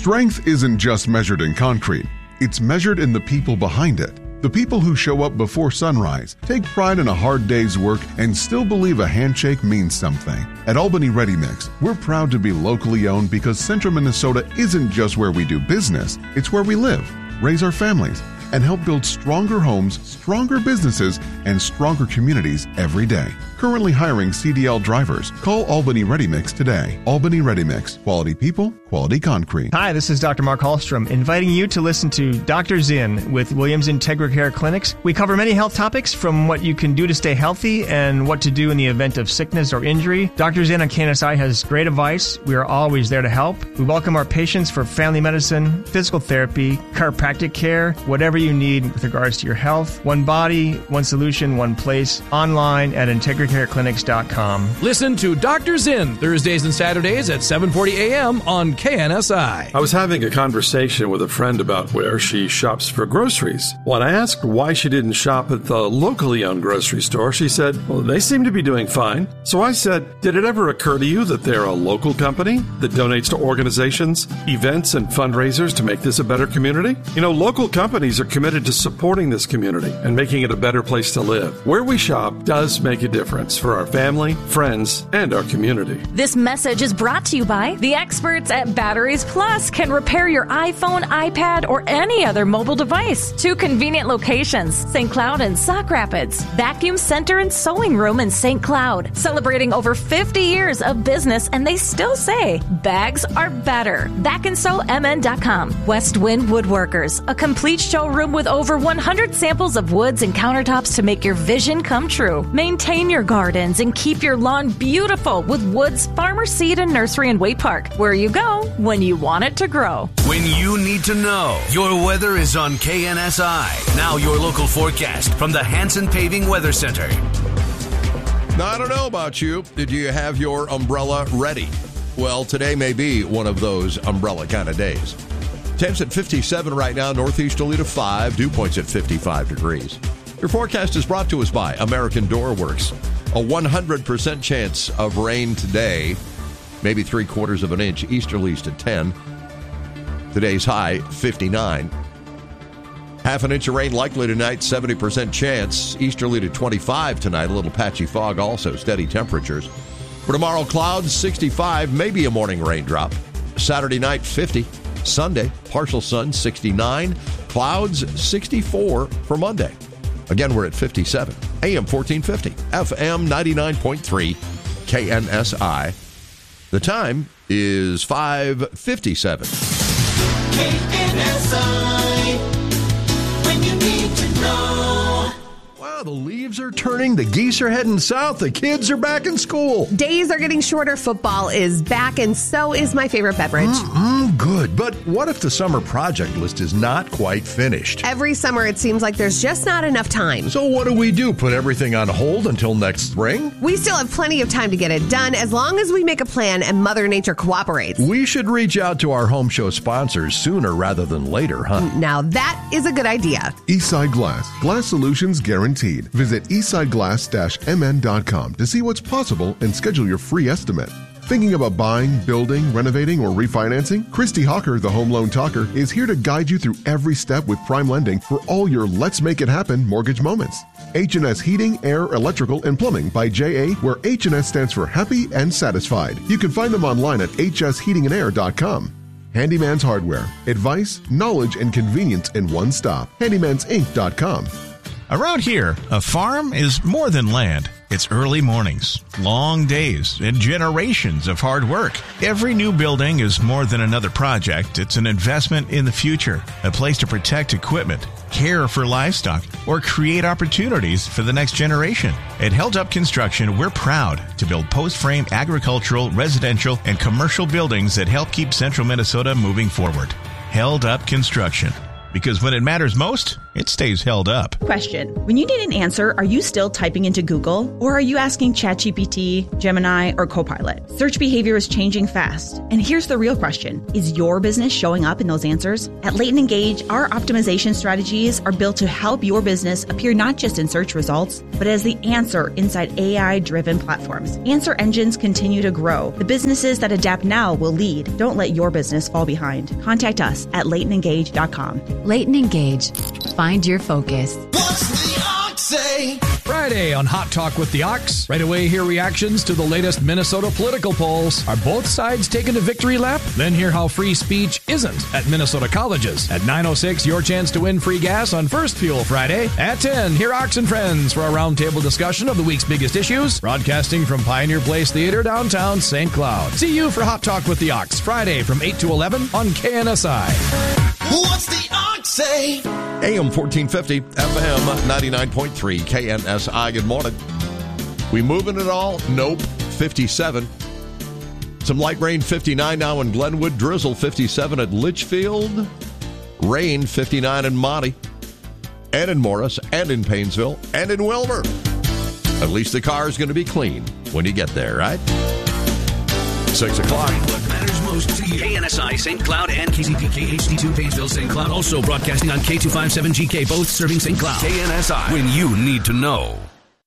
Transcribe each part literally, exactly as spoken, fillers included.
Strength isn't just measured in concrete. It's measured in the people behind it. The people who show up before sunrise, take pride in a hard day's work, and still believe a handshake means something. At Albany Ready Mix, we're proud to be locally owned because Central Minnesota isn't just where we do business, it's where we live, raise our families, and help build stronger homes, stronger businesses, and stronger communities every day. Currently hiring C D L drivers. Call Albany Ready Mix today. Albany Ready Mix. Quality people, quality concrete. Hi, this is Doctor Mark Hallstrom, inviting you to listen to Doctor Zinn with Williams Integra Care Clinics. We cover many health topics, from what you can do to stay healthy and what to do in the event of sickness or injury. Doctor Zinn on K N S I has great advice. We are always there to help. We welcome our patients for family medicine, physical therapy, chiropractic care, whatever you need with regards to your health. One body, one solution, one place. Online at integra care clinics dot com. Listen to Doctor Zinn Thursdays and Saturdays at seven forty a.m. on K N S I. I was having a conversation with a friend about where she shops for groceries. When I asked why she didn't shop at the locally owned grocery store, she said, well, they seem to be doing fine. So I said, did it ever occur to you that they're a local company that donates to organizations, events, and fundraisers to make this a better community? You know, local companies are committed to supporting this community and making it a better place to live. Where we shop does make a difference for our family, friends, and our community. This message is brought to you by the experts at Batteries Plus. Can repair your iPhone, iPad, or any other mobile device. Two convenient locations, Saint Cloud and Sauk Rapids. Vacuum Center and Sewing Room in Saint Cloud. Celebrating over fifty years of business, and they still say bags are better. back and sew m n dot com. West Wind Woodworkers, a complete showroom with over one hundred samples of woods and countertops to make your vision come true. Maintain your gardens and keep your lawn beautiful with Woods Farmer Seed and Nursery in Waite Park, where you go when you want it to grow. When you need to know, your weather is on K N S I. Now your local forecast from the Hanson Paving Weather Center. Now, I don't know about you. Did you have your umbrella ready? Well, today may be one of those umbrella kind of days. Temps at fifty-seven right now, northeasterly to five, dew points at fifty-five degrees. Your forecast is brought to us by American Door Works. A one hundred percent chance of rain today, maybe three quarters of an inch, easterlies to ten. Today's high, fifty-nine. Half an inch of rain likely tonight, seventy percent chance, easterly to twenty-five tonight. A little patchy fog also, steady temperatures. For tomorrow, clouds, sixty-five, maybe a morning raindrop. Saturday night, fifty. Sunday, partial sun, sixty-nine. Clouds, sixty-four for Monday. Again, we're at fifty-seven. A M fourteen fifty, F M ninety-nine point three, K N S I. The time is five fifty-seven. K N S I, when you need to know. Wow, the leaves are turning, the geese are heading south, the kids are back in school. Days are getting shorter, football is back, and so is my favorite beverage. Mm-mm, good, but what if the summer project list is not quite finished? Every summer it seems like there's just not enough time. So what do we do, put everything on hold until next spring? We still have plenty of time to get it done as long as we make a plan and Mother Nature cooperates. We should reach out to our home show sponsors sooner rather than later, huh? Now that is a good idea. Eastside Glass. Glass solutions guaranteed. Visit eastside glass dash m n dot com to see what's possible and schedule your free estimate. Thinking about buying, building, renovating, or refinancing? Christy Hawker, the Home Loan Talker, is here to guide you through every step with Prime Lending for all your Let's Make It Happen mortgage moments. H and S Heating, Air, Electrical, and Plumbing by J A, where H and S stands for Happy and Satisfied. You can find them online at h s heating and air dot com. Handyman's Hardware. Advice, knowledge, and convenience in one stop. handymans inc dot com. Around here, a farm is more than land. It's early mornings, long days, and generations of hard work. Every new building is more than another project. It's an investment in the future, a place to protect equipment, care for livestock, or create opportunities for the next generation. At Held Up Construction, we're proud to build post-frame agricultural, residential, and commercial buildings that help keep central Minnesota moving forward. Held Up Construction. because when it matters most, it stays held up. Question. When you need an answer, are you still typing into Google? Or are you asking ChatGPT, Gemini, or Copilot? Search behavior is changing fast. And here's the real question. Is your business showing up in those answers? At Leighton Engage, our optimization strategies are built to help your business appear not just in search results, but as the answer inside A I-driven platforms. Answer engines continue to grow. The businesses that adapt now will lead. Don't let your business fall behind. Contact us at leighton engage dot com. Leighton Engage. Find your focus. What's the Ox say? Friday on Hot Talk with the Ox. Right away, hear reactions to the latest Minnesota political polls. Are both sides taking a victory lap? Then hear how free speech isn't at Minnesota colleges. At nine oh six, your chance to win free gas on First Fuel Friday. At ten, hear Ox and Friends for a roundtable discussion of the week's biggest issues. Broadcasting from Pioneer Place Theater, downtown Saint Cloud. See you for Hot Talk with the Ox, Friday from eight to eleven on K N S I. What's the Ox say? A M fourteen fifty, F M ninety-nine point three, K N S I. Good morning. We moving it all? Nope. fifty-seven. Some light rain, fifty-nine now in Glenwood. Drizzle, fifty-seven at Litchfield. Rain, fifty-nine in Monty. And in Morris. And in Painesville. And in Wilmer. At least the car is going to be clean when you get there, right? Six o'clock. What matters most to you. K N S I, Saint Cloud, and K Z P K H D two, Painesville, Saint Cloud. Also broadcasting on K two fifty-seven G K, both serving Saint Cloud. K N S I, when you need to know.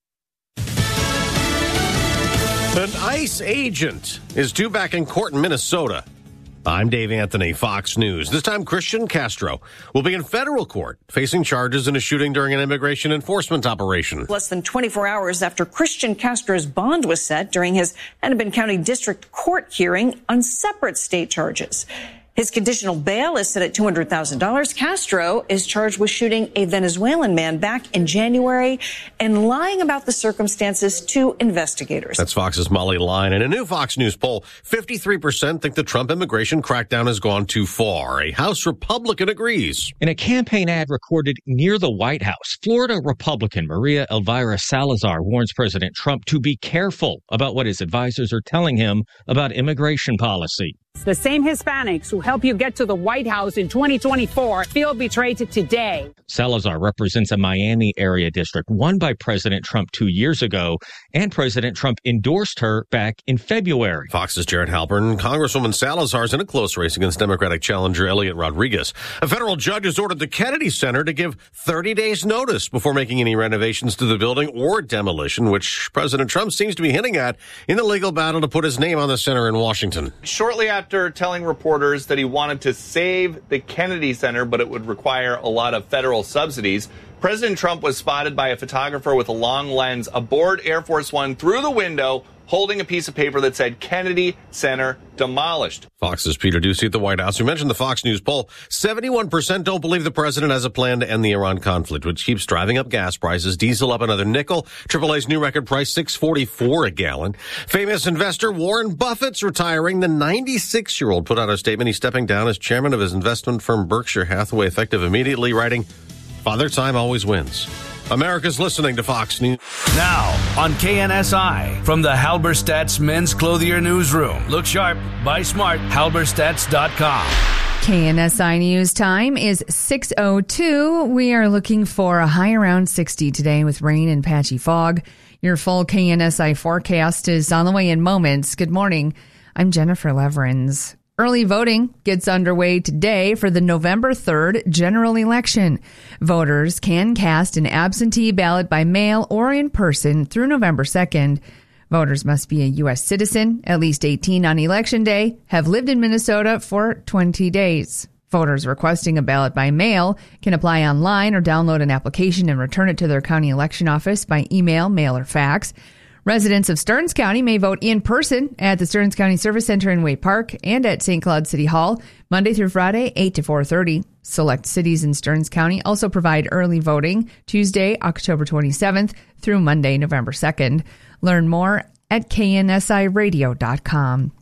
An ICE agent is due back in court in Minnesota. I'm Dave Anthony, Fox News. This time, Christian Castro will be in federal court facing charges in a shooting during an immigration enforcement operation. Less than twenty-four hours after Christian Castro's bond was set during his Hennepin County District Court hearing on separate state charges. His conditional bail is set at two hundred thousand dollars. Castro is charged with shooting a Venezuelan man back in January and lying about the circumstances to investigators. That's Fox's Molly Line. In a new Fox News poll, fifty-three percent think the Trump immigration crackdown has gone too far. A House Republican agrees. In a campaign ad recorded near the White House, Florida Republican Maria Elvira Salazar warns President Trump to be careful about what his advisors are telling him about immigration policy. The same Hispanics who help you get to the White House in twenty twenty-four feel betrayed today. Salazar represents a Miami area district won by President Trump two years ago, and President Trump endorsed her back in February. Fox's Jared Halpern. Congresswoman Salazar is in a close race against Democratic challenger Elliot Rodriguez. A federal judge has ordered the Kennedy Center to give thirty days notice before making any renovations to the building or demolition, which President Trump seems to be hinting at in the legal battle to put his name on the center in Washington. Shortly after After telling reporters that he wanted to save the Kennedy Center, but it would require a lot of federal subsidies, President Trump was spotted by a photographer with a long lens aboard Air Force One through the window, holding a piece of paper that said Kennedy Center demolished. Fox's Peter Ducey at the White House. We mentioned the Fox News poll. seventy-one percent don't believe the president has a plan to end the Iran conflict, which keeps driving up gas prices. Diesel up another nickel. triple A's new record price, six forty-four a gallon. Famous investor Warren Buffett's retiring. The ninety-six-year-old put out a statement. He's stepping down as chairman of his investment firm Berkshire Hathaway, effective immediately, writing, "Father Time always wins." America's listening to Fox News. Now on K N S I from the Halberstadt's Men's Clothier Newsroom. Look sharp, buy smart, halberstadts dot com. K N S I News time is six oh two. We are looking for a high around sixty today with rain and patchy fog. Your full K N S I forecast is on the way in moments. Good morning. I'm Jennifer Leverins. Early voting gets underway today for the November third general election. Voters can cast an absentee ballot by mail or in person through November second. Voters must be a U S citizen, at least eighteen on election day, have lived in Minnesota for twenty days. Voters requesting a ballot by mail can apply online or download an application and return it to their county election office by email, mail, or fax. Residents of Stearns County may vote in person at the Stearns County Service Center in Waite Park and at Saint Cloud City Hall, Monday through Friday, eight to four thirty. Select cities in Stearns County also provide early voting Tuesday, October twenty-seventh through Monday, November second. Learn more at K N S I radio dot com.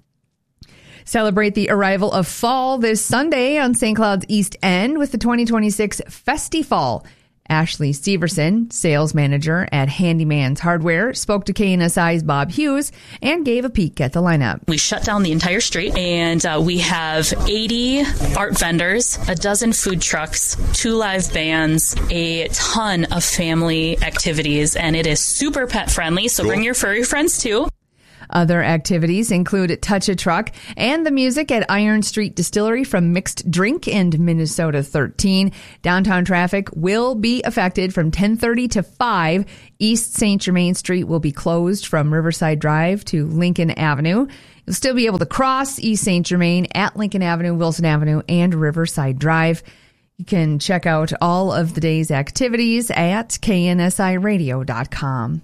Celebrate the arrival of fall this Sunday on Saint Cloud's East End with the twenty twenty-six Festifall Ashley Severson, sales manager at Handyman's Hardware, spoke to K N S I's Bob Hughes and gave a peek at the lineup. We shut down the entire street, and uh, we have eighty art vendors, a dozen food trucks, two live bands, a ton of family activities, and it is super pet friendly, so cool. Bring your furry friends too. Other activities include Touch a Truck and the music at Iron Street Distillery from Mixed Drink and Minnesota thirteen. Downtown traffic will be affected from ten thirty to five. East Saint Germain Street will be closed from Riverside Drive to Lincoln Avenue. You'll still be able to cross East Saint Germain at Lincoln Avenue, Wilson Avenue, and Riverside Drive. You can check out all of the day's activities at K N S I radio dot com.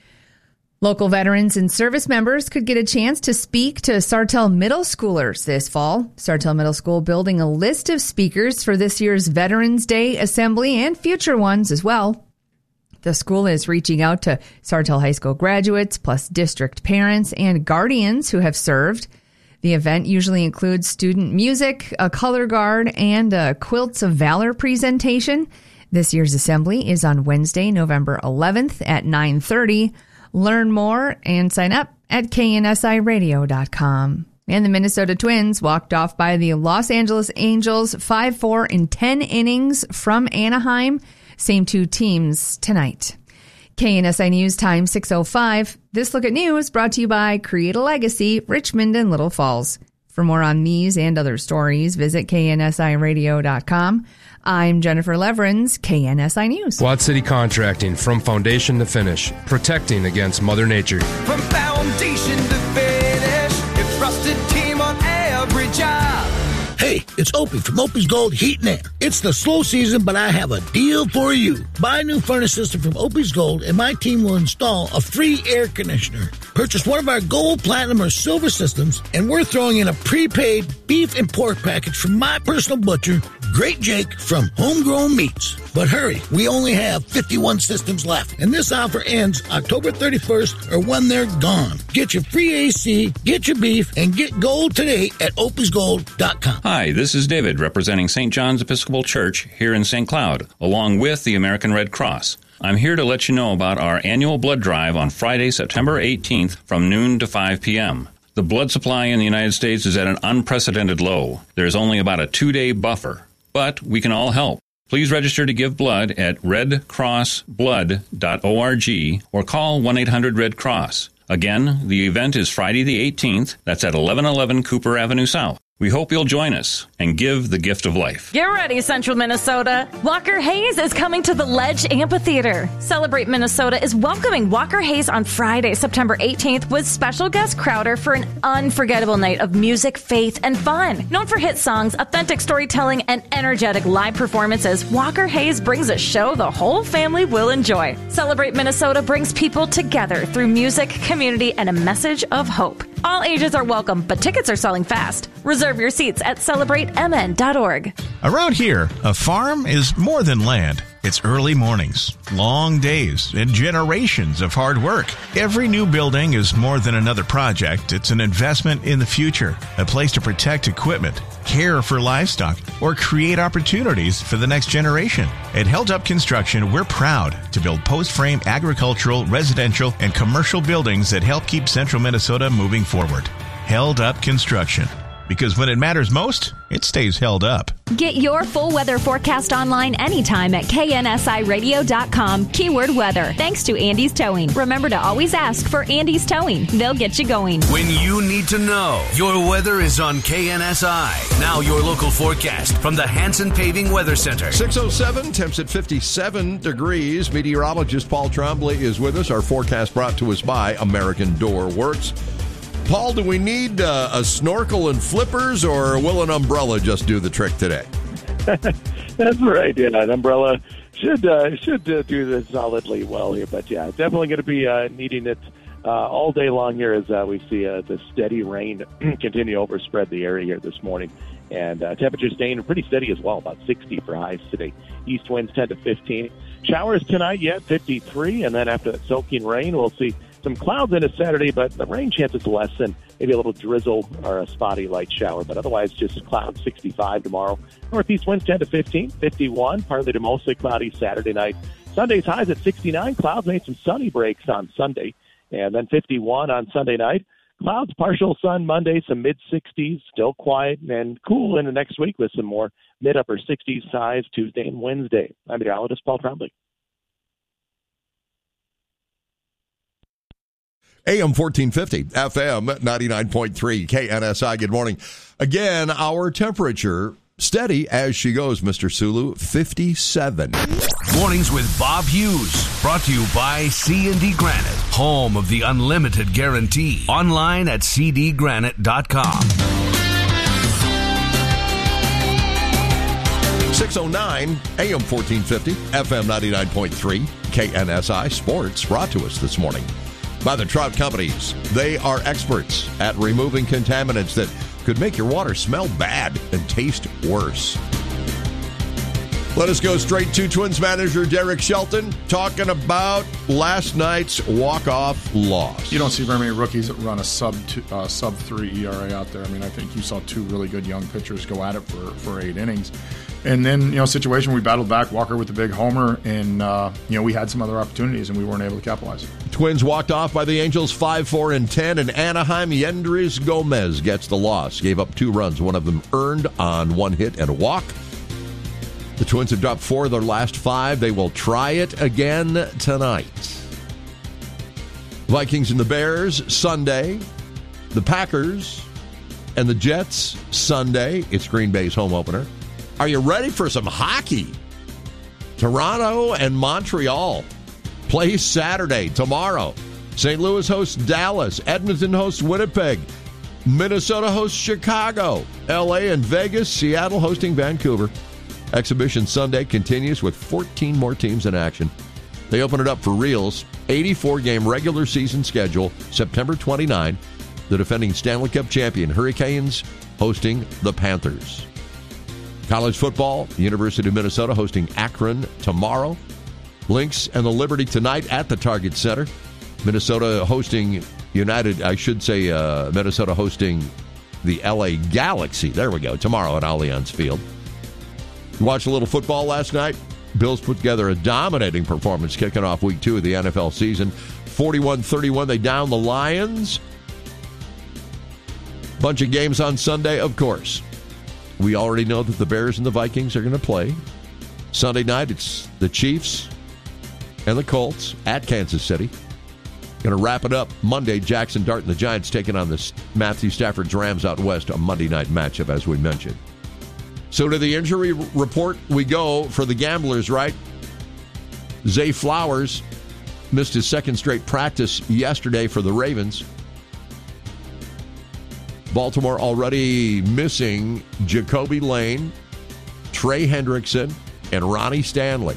Local veterans and service members could get a chance to speak to Sartell Middle Schoolers this fall. Sartell Middle School building a list of speakers for this year's Veterans Day Assembly and future ones as well. The school is reaching out to Sartell High School graduates, plus district parents and guardians who have served. The event usually includes student music, a color guard, and a Quilts of Valor presentation. This year's assembly is on Wednesday, November eleventh at nine thirty. Learn more and sign up at K N S I radio dot com. And the Minnesota Twins walked off by the Los Angeles Angels five four in ten innings from Anaheim. Same two teams tonight. K N S I News time six oh five. This Look at News brought to you by Create a Legacy, Richmond and Little Falls. For more on these and other stories, visit K N S I radio dot com. I'm Jennifer Leverins, K N S I News. Quad City Contracting, from foundation to finish, protecting against Mother Nature. From foundation to finish, your trusted team on every job. Hey, it's Opie from Opie's Gold Heat and Air. It's the slow season, but I have a deal for you. Buy a new furnace system from Opie's Gold, and my team will install a free air conditioner. Purchase one of our gold, platinum, or silver systems, and we're throwing in a prepaid beef and pork package from my personal butcher, Great Jake from Homegrown Meats. But hurry, we only have fifty-one systems left, and this offer ends October thirty-first or when they're gone. Get your free A C, get your beef, and get gold today at opies gold dot com. Hi, this is David representing Saint John's Episcopal Church here in Saint Cloud, along with the American Red Cross. I'm here to let you know about our annual blood drive on Friday, September eighteenth from noon to five p.m. The blood supply in the United States is at an unprecedented low. There's only about a two-day buffer, but we can all help. Please register to give blood at red cross blood dot org or call one eight hundred red cross. Again, the event is Friday the eighteenth. That's at eleven eleven Cooper Avenue South. We hope you'll join us and give the gift of life. Get ready, Central Minnesota. Walker Hayes is coming to the Ledge Amphitheater. Celebrate Minnesota is welcoming Walker Hayes on Friday, September eighteenth with special guest Crowder for an unforgettable night of music, faith, and fun. Known for hit songs, authentic storytelling, and energetic live performances, Walker Hayes brings a show the whole family will enjoy. Celebrate Minnesota brings people together through music, community, and a message of hope. All ages are welcome, but tickets are selling fast. Reserve your seats at celebrate m n dot org. Around here, a farm is more than land. It's early mornings, long days, and generations of hard work. Every new building is more than another project. It's an investment in the future, a place to protect equipment, care for livestock, or create opportunities for the next generation. At Held Up Construction, we're proud to build post-frame agricultural, residential, and commercial buildings that help keep central Minnesota moving forward. Held Up Construction. Because when it matters most, it stays held up. Get your full weather forecast online anytime at K N S I radio dot com, keyword weather. Thanks to Andy's Towing. Remember to always ask for Andy's Towing. They'll get you going. When you need to know, your weather is on K N S I. Now your local forecast from the Hanson Paving Weather Center. six oh seven, temps at fifty-seven degrees. Meteorologist Paul Trombley is with us. Our forecast brought to us by American Door Works. Paul, do we need uh, a snorkel and flippers, or will an umbrella just do the trick today? That's right. Yeah, an umbrella should uh, should uh, do this solidly well here. But yeah, definitely going to be uh, needing it uh, all day long here as uh, we see uh, the steady rain continue to overspread the area here this morning. And uh, temperatures staying pretty steady as well, about sixty for highs today. East winds ten to fifteen. Showers tonight, yeah, fifty-three. And then after that soaking rain, we'll see some clouds into Saturday, but the rain chances lessen maybe a little drizzle or a spotty light shower, but otherwise just cloud sixty-five tomorrow. Northeast winds ten to fifteen, fifty-one, partly to mostly cloudy Saturday night. Sunday's highs at sixty-nine. Clouds made some sunny breaks on Sunday, and then fifty-one on Sunday night. Clouds, partial sun Monday, some mid-sixties, still quiet and cool into next week with some more mid-upper sixties highs Tuesday and Wednesday. I'm meteorologist Paul Trombley. A M fourteen fifty, F M ninety-nine point three, K N S I. Good morning. Again, our temperature steady as she goes, Mister Sulu, fifty-seven. Mornings with Bob Hughes, brought to you by C and D Granite, home of the unlimited guarantee. Online at c d granite dot com. six oh nine, A M fourteen fifty, F M ninety-nine point three, K N S I. Sports brought to us this morning by the Trout Companies. They are experts at removing contaminants that could make your water smell bad and taste worse. Let us go straight to Twins manager Derek Shelton talking about last night's walk-off loss. You don't see very many rookies that run a sub two, uh, sub three E R A out there. I mean, I think you saw two really good young pitchers go at it for, for eight innings. And then, you know, situation we battled back, Walker with the big homer, and, uh, you know, we had some other opportunities, and we weren't able to capitalize. Twins walked off by the Angels five, four, and ten, and Anaheim, Yendrys Gomez gets the loss. Gave up two runs, one of them earned on one hit and a walk. The Twins have dropped four of their last five. They will try it again tonight. Vikings and the Bears, Sunday. The Packers and the Jets, Sunday. It's Green Bay's home opener. Are you ready for some hockey? Toronto and Montreal play Saturday, tomorrow. Saint Louis hosts Dallas. Edmonton hosts Winnipeg. Minnesota hosts Chicago. L A and Vegas. Seattle hosting Vancouver. Exhibition Sunday continues with fourteen more teams in action. They open it up for reals. eighty-four game regular season schedule, September twenty-ninth. The defending Stanley Cup champion Hurricanes hosting the Panthers. College football, University of Minnesota hosting Akron tomorrow. Lynx and the Liberty tonight at the Target Center. Minnesota hosting United, I should say uh, Minnesota hosting the L A Galaxy. There we go, tomorrow at Allianz Field. You watched a little football last night. Bills put together a dominating performance kicking off week two of the N F L season. forty-one thirty-one, they down the Lions. Bunch of games on Sunday, of course. We already know that the Bears and the Vikings are going to play. Sunday night, it's the Chiefs and the Colts at Kansas City. Going to wrap it up Monday. Jackson Dart and the Giants taking on the Matthew Stafford's Rams out west, a Monday night matchup, as we mentioned. So to the injury report we go for the Gamblers, right? Zay Flowers missed his second straight practice yesterday for the Ravens. Baltimore already missing Jacoby Lane, Trey Hendrickson, and Ronnie Stanley.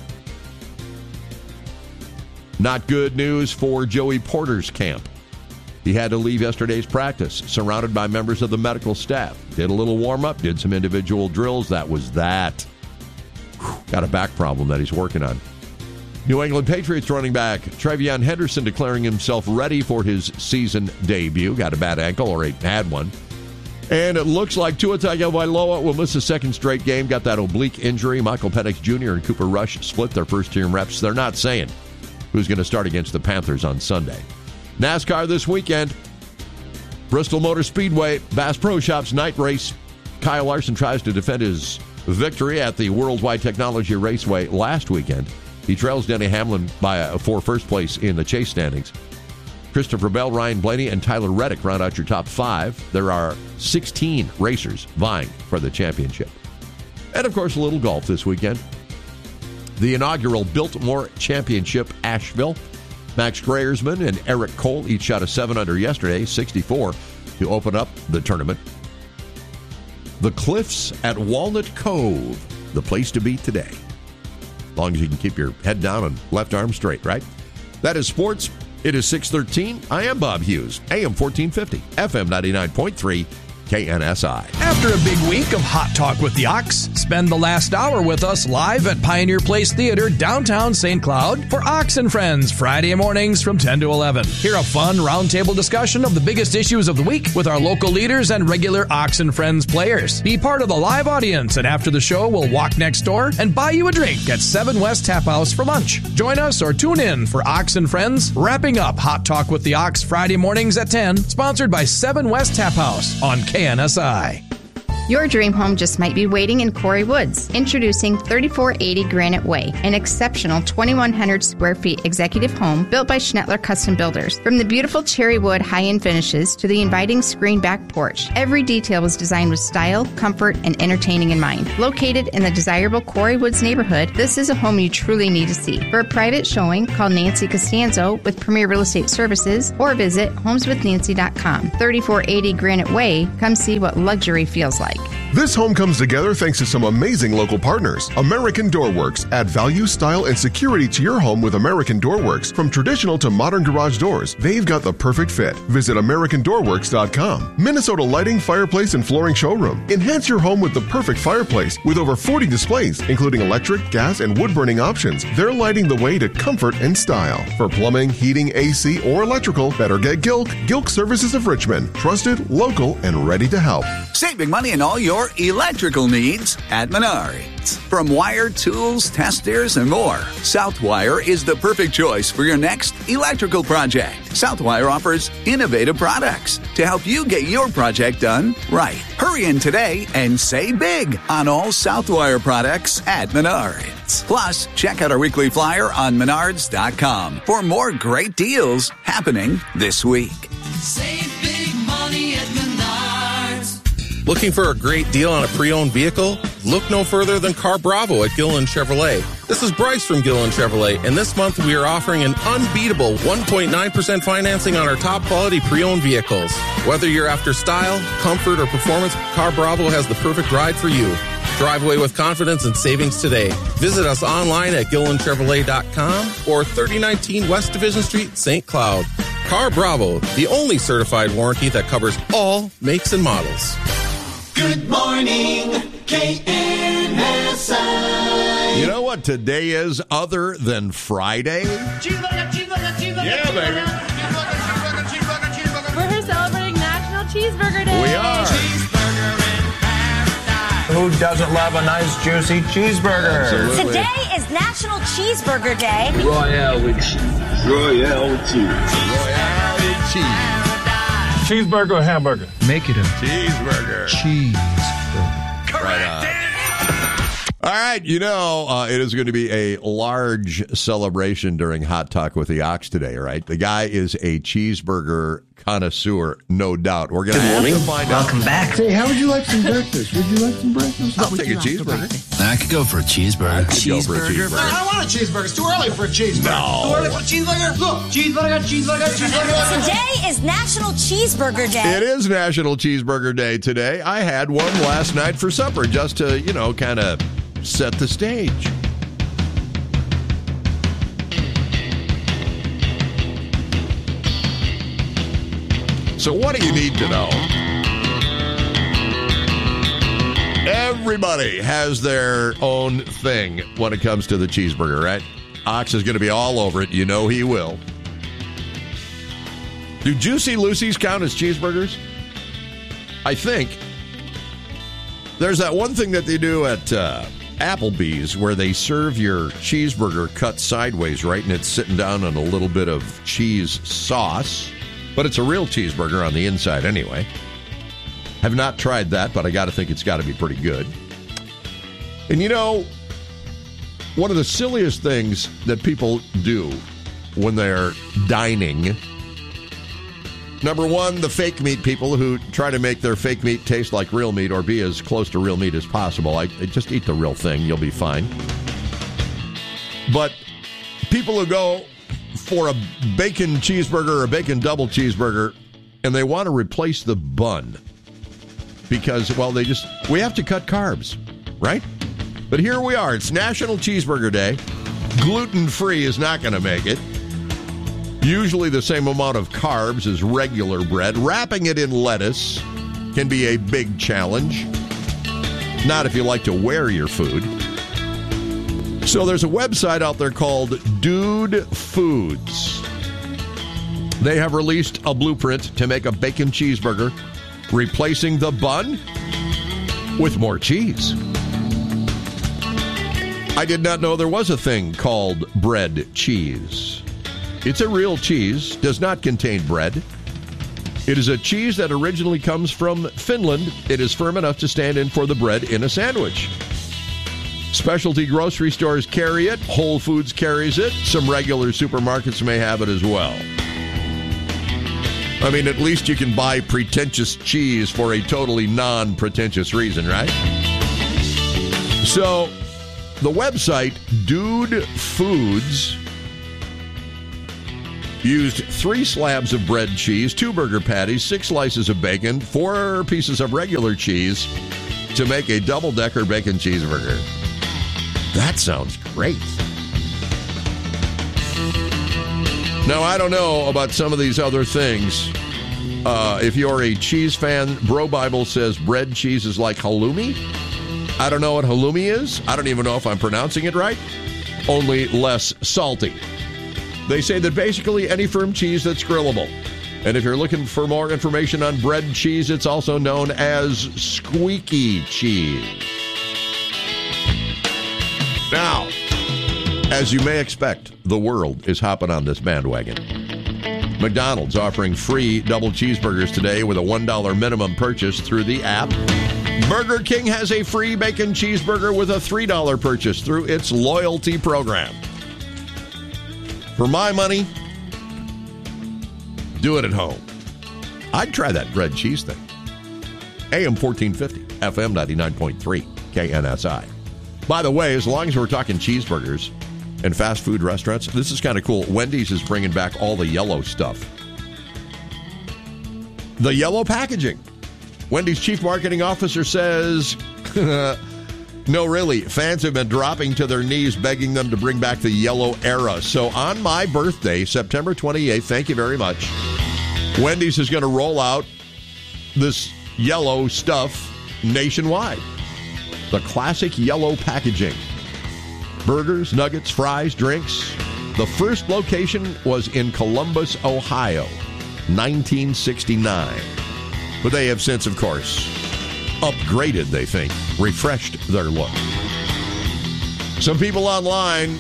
Not good news for Joey Porter's camp. He had to leave yesterday's practice, surrounded by members of the medical staff. Did a little warm-up, did some individual drills. That was that. Whew, got a back problem that he's working on. New England Patriots running back Travion Henderson declaring himself ready for his season debut. Got a bad ankle, or he had one. And it looks like Tua Tagovailoa will miss a second straight game. Got that oblique injury. Michael Penix Junior and Cooper Rush split their first-team reps. They're not saying who's going to start against the Panthers on Sunday. NASCAR this weekend. Bristol Motor Speedway, Bass Pro Shops night race. Kyle Larson tries to defend his victory at the Worldwide Technology Raceway last weekend. He trails Denny Hamlin by a, for first place in the chase standings. Christopher Bell, Ryan Blaney, and Tyler Reddick round out your top five. There are sixteen racers vying for the championship. And, of course, a little golf this weekend. The inaugural Biltmore Championship, Asheville. Max Greyersman and Eric Cole each shot a seven under yesterday, sixty-four, to open up the tournament. The Cliffs at Walnut Cove, the place to be today. As long as you can keep your head down and left arm straight, right? That is sports. It is six thirteen. I am Bob Hughes, A M fourteen fifty, F M ninety-nine point three, K N S I. After a big week of Hot Talk with the Ox, spend the last hour with us live at Pioneer Place Theater, downtown Saint Cloud, for Ox and Friends, Friday mornings from ten to eleven. Hear a fun roundtable discussion of the biggest issues of the week with our local leaders and regular Ox and Friends players. Be part of the live audience, and after the show, we'll walk next door and buy you a drink at seven West Tap House for lunch. Join us or tune in for Ox and Friends, wrapping up Hot Talk with the Ox Friday mornings at ten, sponsored by seven West Tap House on K N S I. Your dream home just might be waiting in Quarry Woods. Introducing thirty-four eighty Granite Way, an exceptional twenty-one hundred square feet executive home built by Schnettler Custom Builders. From the beautiful cherry wood high-end finishes to the inviting screen back porch, every detail was designed with style, comfort, and entertaining in mind. Located in the desirable Quarry Woods neighborhood, this is a home you truly need to see. For a private showing, call Nancy Costanzo with Premier Real Estate Services or visit homes with nancy dot com. thirty-four eighty Granite Way. Come see what luxury feels like. This home comes together thanks to some amazing local partners. American Doorworks. Add value, style, and security to your home with American Doorworks. From traditional to modern garage doors, they've got the perfect fit. Visit American Doorworks dot com. Minnesota Lighting, Fireplace, and Flooring Showroom. Enhance your home with the perfect fireplace with over forty displays, including electric, gas, and wood-burning options. They're lighting the way to comfort and style. For plumbing, heating, A C, or electrical, better get Gilk. Gilk Services of Richmond. Trusted, local, and ready to help. Saving money in all your electrical needs at Menards. From wire, tools, testers, and more, Southwire is the perfect choice for your next electrical project. Southwire offers innovative products to help you get your project done right. Hurry in today and save big on all Southwire products at Menards. Plus, check out our weekly flyer on menards dot com for more great deals happening this week. Save big money at Menards. Looking for a great deal on a pre-owned vehicle? Look no further than Car Bravo at Gilliland Chevrolet. This is Bryce from Gilliland Chevrolet, and this month we are offering an unbeatable one point nine percent financing on our top quality pre-owned vehicles. Whether you're after style, comfort, or performance, Car Bravo has the perfect ride for you. Drive away with confidence and savings today. Visit us online at gilliland chevrolet dot com or thirty nineteen West Division Street, Saint Cloud. Car Bravo, the only certified warranty that covers all makes and models. Good morning, K N S I. You know what today is other than Friday? Cheeseburger, cheeseburger, cheeseburger. Yeah, baby. Cheeseburger, cheeseburger, cheeseburger. We're here celebrating National Cheeseburger Day. We are. Cheeseburger in paradise. Who doesn't love a nice, juicy cheeseburger? Absolutely. Today is National Cheeseburger Day. Royale with cheese. Royale with cheese. Royale with cheese. Cheeseburger or hamburger? Make it a Cheeseburger. cheeseburger. Right on. All right, you know, uh, it is going to be a large celebration during Hot Talk with the Ox today, right? The guy is a cheeseburger connoisseur, no doubt. We're going to have to find out. Welcome back. Hey, how would you like some breakfast? Would you like some breakfast? I'll take a cheeseburger. I could go for a cheeseburger. Cheeseburger. No, I don't want a cheeseburger. It's too early for a cheeseburger. No. Too early for a cheeseburger? Look, cheeseburger, cheeseburger, cheeseburger. Today is National Cheeseburger Day. It is National Cheeseburger Day today. I had one last night for supper just to, you know, kind of set the stage. So what do you need to know? Everybody has their own thing when it comes to the cheeseburger, right? Ox is going to be all over it. You know he will. Do Juicy Lucy's count as cheeseburgers? I think. There's that one thing that they do at uh, Applebee's where they serve your cheeseburger cut sideways, right? And it's sitting down on a little bit of cheese sauce. But it's a real cheeseburger on the inside anyway. Have not tried that, but I got to think it's got to be pretty good. And you know, one of the silliest things that people do when they're dining, number one, the fake meat people who try to make their fake meat taste like real meat or be as close to real meat as possible. I, I just eat the real thing. You'll be fine. But people who go for a bacon cheeseburger or a bacon double cheeseburger, and they want to replace the bun because, well, they just, we have to cut carbs, right? But here we are. It's National Cheeseburger Day. Gluten-free is not going to make it. Usually the same amount of carbs as regular bread. Wrapping it in lettuce, can be a big challenge. Not if you like to wear your food. So there's a website out there called Dude Foods. They have released a blueprint to make a bacon cheeseburger, replacing the bun with more cheese. I did not know there was a thing called bread cheese. It's a real cheese, does not contain bread. It is a cheese that originally comes from Finland. It is firm enough to stand in for the bread in a sandwich. Specialty grocery stores carry it. Whole Foods carries it. Some regular supermarkets may have it as well. I mean, at least you can buy pretentious cheese for a totally non-pretentious reason, right? So, the website, Dude Foods, used three slabs of bread cheese, two burger patties, six slices of bacon, four pieces of regular cheese to make a double-decker bacon cheeseburger. That sounds great. Now, I don't know about some of these other things. Uh, if you're a cheese fan, Bro Bible says bread cheese is like halloumi. I don't know what halloumi is. I don't even know if I'm pronouncing it right. Only less salty. They say that basically any firm cheese that's grillable. And if you're looking for more information on bread cheese, it's also known as squeaky cheese. Now, as you may expect, the world is hopping on this bandwagon. McDonald's offering free double cheeseburgers today with a one dollar minimum purchase through the app. Burger King has a free bacon cheeseburger with a three dollar purchase through its loyalty program. For my money, do it at home. I'd try that bread cheese thing. A M fourteen fifty, F M ninety-nine point three, K N S I. By the way, as long as we're talking cheeseburgers and fast food restaurants, this is kind of cool. Wendy's is bringing back all the yellow stuff. The yellow packaging. Wendy's chief marketing officer says, no, really, fans have been dropping to their knees begging them to bring back the yellow era. So on my birthday, September twenty-eighth, thank you very much, Wendy's is going to roll out this yellow stuff nationwide. The classic yellow packaging. Burgers, nuggets, fries, drinks. The first location was in Columbus, Ohio, nineteen sixty-nine. But they have since, of course, upgraded, they think, refreshed their look. Some people online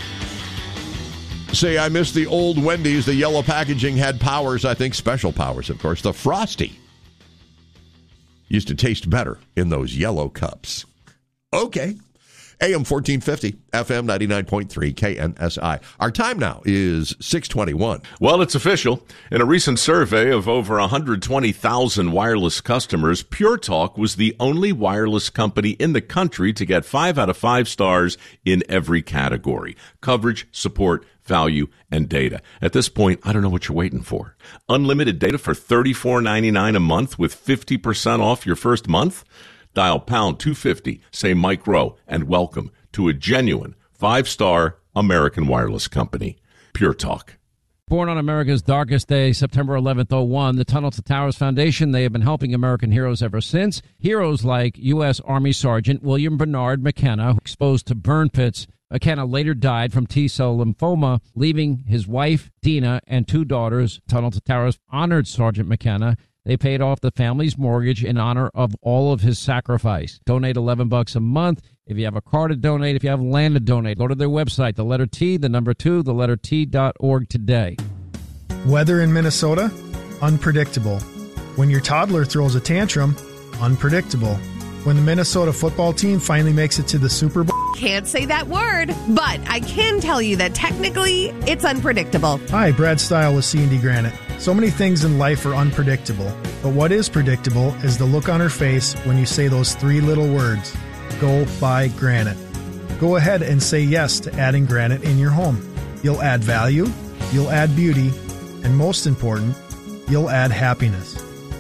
say, I miss the old Wendy's. The yellow packaging had powers, I think special powers, of course. The Frosty used to taste better in those yellow cups. Okay. A M fourteen fifty, F M ninety-nine point three, K N S I. Our time now is six twenty-one. Well, it's official. In a recent survey of over one hundred twenty thousand wireless customers, Pure Talk was the only wireless company in the country to get five out of five stars in every category: coverage, support, value, and data. At this point, I don't know what you're waiting for. Unlimited data for thirty-four ninety-nine a month with fifty percent off your first month? Dial pound two fifty, say Mike Rowe, and welcome to a genuine five-star American wireless company. Pure Talk. Born on America's darkest day, September eleventh, oh one, the Tunnel to Towers Foundation, they have been helping American heroes ever since. Heroes like U S. Army Sergeant William Bernard McKenna, exposed to burn pits. McKenna later died from T-cell lymphoma, leaving his wife, Dina, and two daughters. Tunnel to Towers honored Sergeant McKenna. They paid off the family's mortgage in honor of all of his sacrifice. Donate eleven bucks a month. If you have a car to donate, if you have land to donate, go to their website, the letter T, the number two, the letter T dot org today. Weather in Minnesota? Unpredictable. When your toddler throws a tantrum? Unpredictable. When the Minnesota football team finally makes it to the Super Bowl? Can't say that word, but I can tell you that technically it's unpredictable. Hi, Brad Stile with C and D Granite. So many things in life are unpredictable, but what is predictable is the look on her face when you say those three little words, go buy granite. Go ahead and say yes to adding granite in your home. You'll add value, you'll add beauty, and most important, you'll add happiness.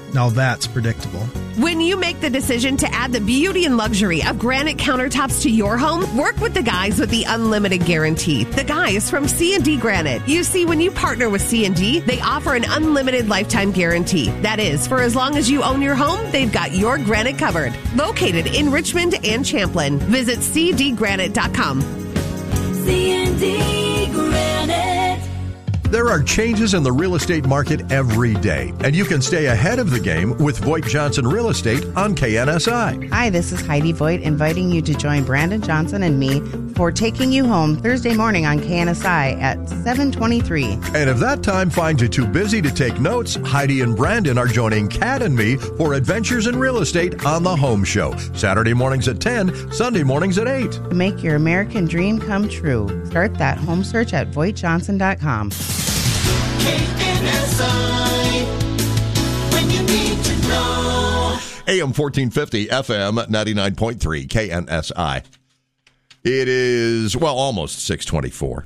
Now that's predictable. When you make the decision to add the beauty and luxury of granite countertops to your home, work with the guys with the unlimited guarantee. The guys from C and D Granite. You see, when you partner with C and D, they offer an unlimited lifetime guarantee. That is, for as long as you own your home, they've got your granite covered. Located in Richmond and Champlin. Visit c d granite dot com. C and D Granite. There are changes in the real estate market every day, and you can stay ahead of the game with Voigt Johnson Real Estate on K N S I. Hi, this is Heidi Voigt, inviting you to join Brandon Johnson and me for Taking You Home Thursday morning on K N S I at seven twenty-three. And if that time finds you too busy to take notes, Heidi and Brandon are joining Kat and me for Adventures in Real Estate on the Home Show. Saturday mornings at ten, Sunday mornings at eight. To make your American dream come true, start that home search at voigt johnson dot com. K N S I, when you need to know. A M fourteen fifty, F M ninety-nine point three, K N S I. It is, well, almost six twenty-four.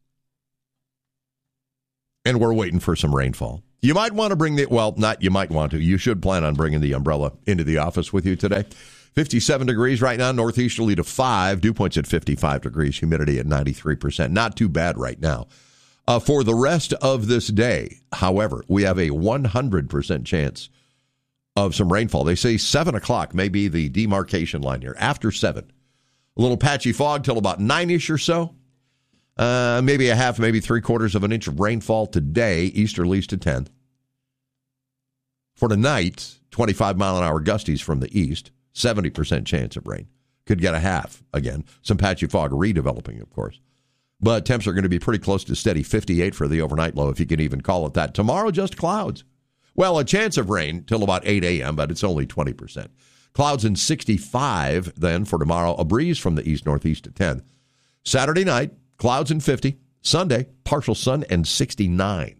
And we're waiting for some rainfall. You might want to bring the, well, not you might want to. You should plan on bringing the umbrella into the office with you today. fifty-seven degrees right now, northeasterly to five. Dew points at fifty-five degrees, humidity at ninety-three percent. Not too bad right now. Uh, for the rest of this day, however, we have a one hundred percent chance of some rainfall. They say seven o'clock may be the demarcation line here. After seven, a little patchy fog till about nine-ish or so. Uh, maybe a half, maybe three-quarters of an inch of rainfall today, easterlies to ten. For tonight, twenty-five mile an hour gusties from the east, seventy percent chance of rain. Could get a half again. Some patchy fog redeveloping, of course. But temps are going to be pretty close to steady, fifty-eight for the overnight low, if you can even call it that. Tomorrow, just clouds. Well, a chance of rain till about eight a.m., but it's only twenty percent. Clouds and sixty-five then for tomorrow, a breeze from the east-northeast to ten. Saturday night, clouds and fifty. Sunday, partial sun and sixty-nine.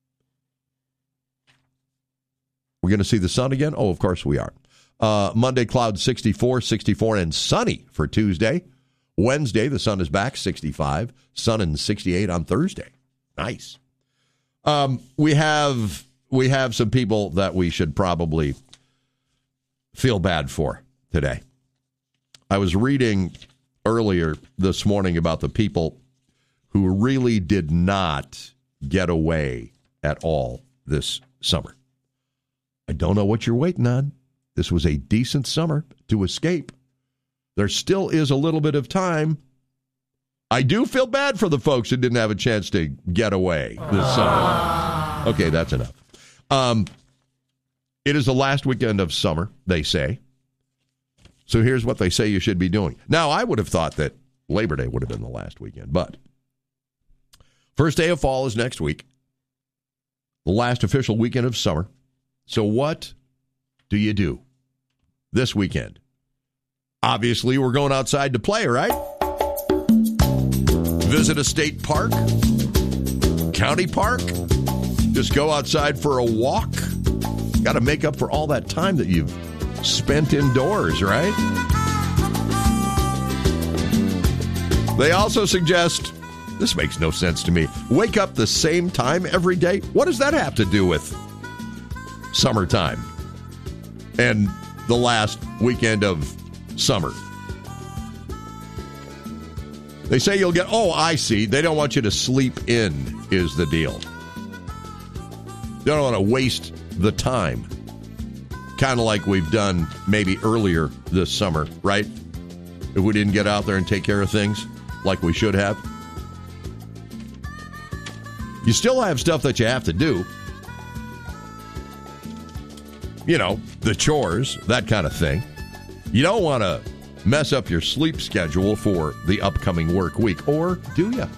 We're going to see the sun again? Oh, of course we are. Uh, Monday, clouds sixty-four, sixty-four, and sunny for Tuesday. Wednesday, the sun is back, sixty-five. Sun and sixty-eight on Thursday. Nice. Um, we have we have some people that we should probably feel bad for today. I was reading earlier this morning about the people who really did not get away at all this summer. I don't know what you're waiting on. This was a decent summer to escape. There still is a little bit of time. I do feel bad for the folks who didn't have a chance to get away this summer. Okay, that's enough. Um, it is the last weekend of summer, they say. So here's what they say you should be doing. Now, I would have thought that Labor Day would have been the last weekend, but first day of fall is next week, the last official weekend of summer. So what do you do this weekend? Obviously, we're going outside to play, right? Visit a state park, county park, just go outside for a walk. Got to make up for all that time that you've spent indoors, right? They also suggest, this makes no sense to me, wake up the same time every day. What does that have to do with summertime and the last weekend of summer? They say you'll get, oh, I see. They don't want you to sleep in is the deal. They don't want to waste the time. Kind of like we've done maybe earlier this summer, right? If we didn't get out there and take care of things like we should have. You still have stuff that you have to do. You know, the chores, that kind of thing. You don't want to mess up your sleep schedule for the upcoming work week, or do you?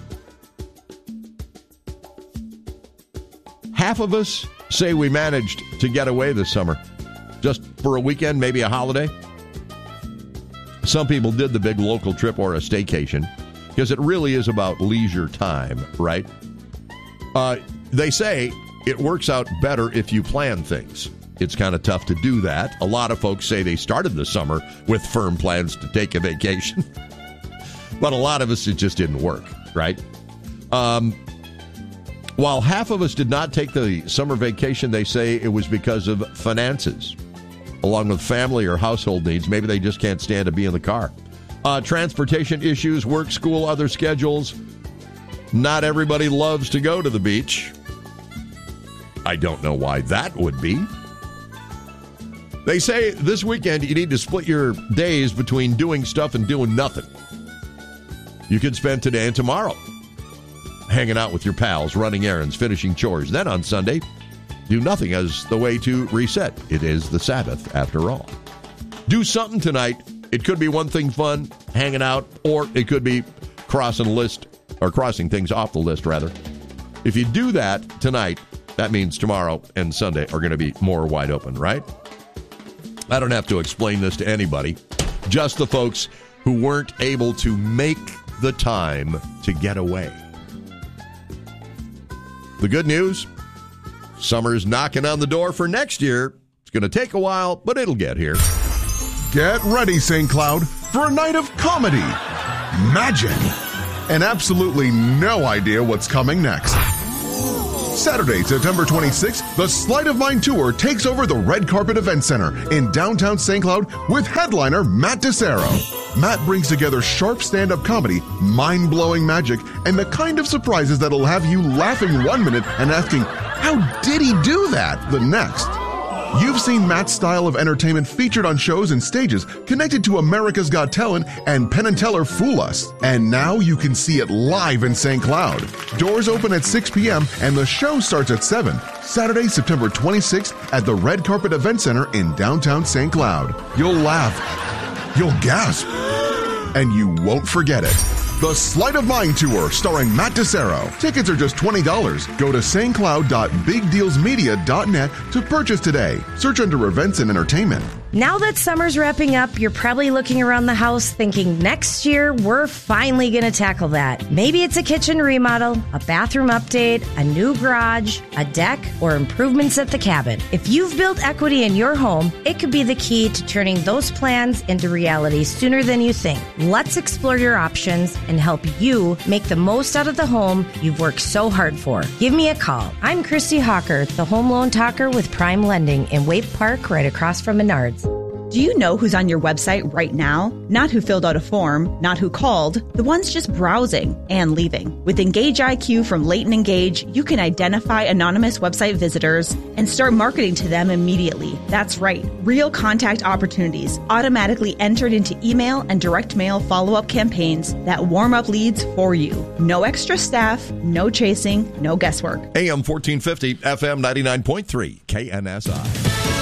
Half of us say we managed to get away this summer, just for a weekend, maybe a holiday. Some people did the big local trip or a staycation, because it really is about leisure time, right? Uh, they say it works out better if you plan things. It's kind of tough to do that. A lot of folks say they started the summer with firm plans to take a vacation. But a lot of us, it just didn't work, right? Um, While half of us did not take the summer vacation, they say it was because of finances, along with family or household needs. Maybe they just can't stand to be in the car. Uh, transportation issues, work, school, other schedules. Not everybody loves to go to the beach. I don't know why that would be. They say this weekend you need to split your days between doing stuff and doing nothing. You can spend today and tomorrow hanging out with your pals, running errands, finishing chores. Then on Sunday, do nothing as the way to reset. It is the Sabbath, after all. Do something tonight. It could be one thing fun, hanging out, or it could be crossing a list, or crossing things off the list, rather. If you do that tonight, that means tomorrow and Sunday are going to be more wide open, right? I don't have to explain this to anybody, just the folks who weren't able to make the time to get away. The good news, summer's knocking on the door for next year. It's going to take a while, but it'll get here. Get ready, Saint Cloud, for a night of comedy, magic, and absolutely no idea what's coming next. Saturday, September twenty-sixth, the Sleight of Mind Tour takes over the Red Carpet Event Center in downtown Saint Cloud with headliner Matt DeSero. Matt brings together sharp stand-up comedy, mind-blowing magic, and the kind of surprises that'll have you laughing one minute and asking, how did he do that, the next? You've seen Matt's style of entertainment featured on shows and stages connected to America's Got Talent and Penn and Teller Fool Us. And now you can see it live in Saint Cloud. Doors open at six p.m. and the show starts at seven. Saturday, September twenty-sixth at the Red Carpet Event Center in downtown Saint Cloud. You'll laugh, you'll gasp, and you won't forget it. The Sleight of Mind Tour, starring Matt DeSero. Tickets are just twenty dollars. Go to saint cloud dot big deals media dot net to purchase today. Search under events and entertainment. Now that summer's wrapping up, you're probably looking around the house thinking next year we're finally going to tackle that. Maybe it's a kitchen remodel, a bathroom update, a new garage, a deck, or improvements at the cabin. If you've built equity in your home, it could be the key to turning those plans into reality sooner than you think. Let's explore your options and help you make the most out of the home you've worked so hard for. Give me a call. I'm Christy Hawker, the home loan talker with Prime Lending in Waite Park, right across from Menards. Do you know who's on your website right now? Not who filled out a form, not who called, the ones just browsing and leaving. With Engage I Q from Leighton Engage, you can identify anonymous website visitors and start marketing to them immediately. That's right, real contact opportunities automatically entered into email and direct mail follow-up campaigns that warm up leads for you. No extra staff, no chasing, no guesswork. A M fourteen fifty, F M ninety-nine point three, K N S I.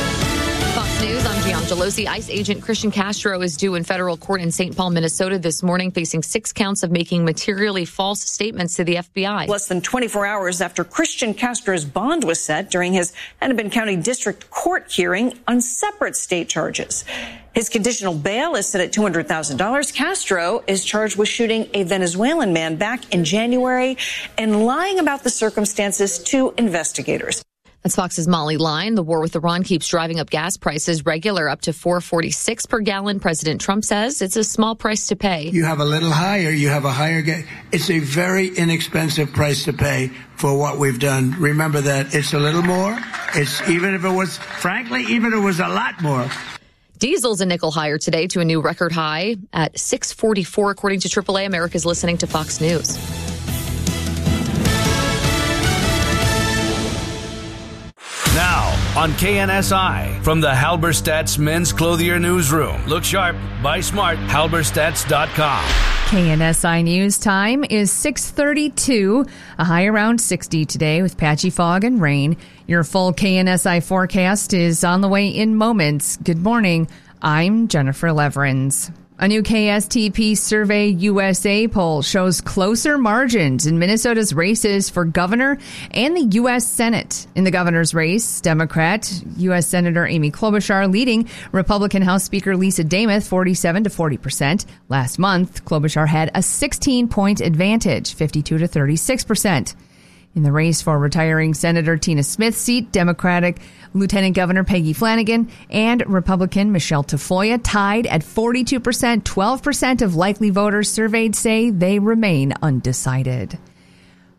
Fox News, I'm Gian Gelosi. ICE agent Christian Castro is due in federal court in Saint Paul, Minnesota this morning, facing six counts of making materially false statements to the F B I. Less than twenty-four hours after Christian Castro's bond was set during his Hennepin County District Court hearing on separate state charges. His conditional bail is set at two hundred thousand dollars. Castro is charged with shooting a Venezuelan man back in January and lying about the circumstances to investigators. That's Fox's Molly Line. The war with Iran keeps driving up gas prices, regular up to four forty-six per gallon. President Trump says it's a small price to pay. You have a little higher, you have a higher gas. It's a very inexpensive price to pay for what we've done. Remember that it's a little more. It's even if it was, frankly, even if it was a lot more. Diesel's a nickel higher today to a new record high at six forty-four, according to triple A. America's listening to Fox News. Now on K N S I from the Halberstadt's Men's Clothier Newsroom. Look sharp, buy smart, halberstadts dot com. K N S I News time is six thirty-two, a high around sixty today with patchy fog and rain. Your full K N S I forecast is on the way in moments. Good morning. I'm Jennifer Leverins. A new K S T P Survey U S A poll shows closer margins in Minnesota's races for governor and the U S Senate. In the governor's race, Democrat U S Senator Amy Klobuchar leading Republican House Speaker Lisa Demuth forty-seven to forty percent. Last month, Klobuchar had a sixteen-point advantage, fifty-two to thirty-six percent. In the race for retiring Senator Tina Smith's seat, Democratic Lieutenant Governor Peggy Flanagan and Republican Michelle Tafoya tied at forty-two percent. twelve percent of likely voters surveyed say they remain undecided.